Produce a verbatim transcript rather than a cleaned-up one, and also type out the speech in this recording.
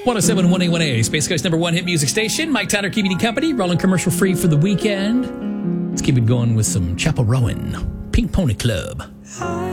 one oh seven point one A one A, Space Coast number one hit music station. Mike Tyner keeping you company, rolling commercial free for the weekend. Let's keep it going with some Chapel Rowan, Pink Pony Club.